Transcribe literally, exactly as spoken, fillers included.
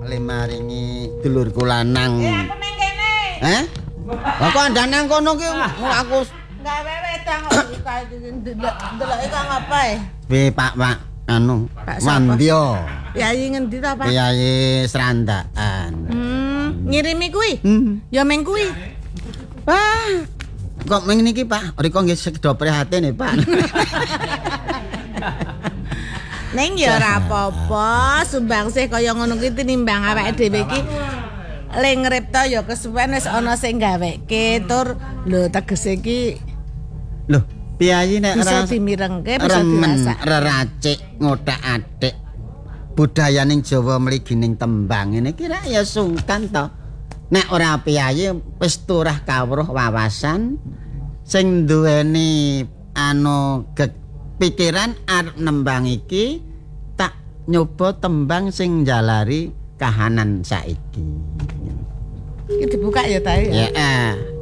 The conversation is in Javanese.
le maringi dulurku lanang. Eh aku nang kene. Heh? Lah kok andane nang kono ki aku gawe wedang kok iki ndeloke kok ngapae? Pi Pak Pak anu Pak siapa? Wandya. Yayi ngendi ta, Pak? Yayi Serandaan. Hmm, ngirimi kuwi. Hmm. Ya meng kuwi. Wah. Kok ming niki Pak, rika nggih sekedha prihatin ya Pak. Ning ya ora apa-apa, sumbangsih kaya ngono kuwi tinimbang awake dhewe iki le ngripta ya kesuwen wis ana sing gaweke tur lho tegese iki Loh, piyayi nek bisa ora dimirengke bisa remen dirasa. reracik ngotak-atik budayaning Jawa mligining tembang ngene iki ra ya sungkan to. Nek ora piyayi wis turah kawruh wawasan sing duweni anu pikiran arep nembang iki tak nyoba tembang sing njalari kahanan saiki. Iki dibuka ya ta ya. Ya. Eh.